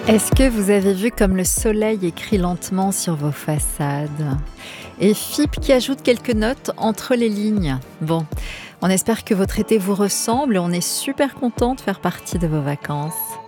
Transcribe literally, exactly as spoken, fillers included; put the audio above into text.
Est-ce que vous avez vu comme le soleil écrit lentement sur vos façades? Et F I P qui ajoute quelques notes entre les lignes. Bon, on espère que votre été vous ressemble et on est super content de faire partie de vos vacances.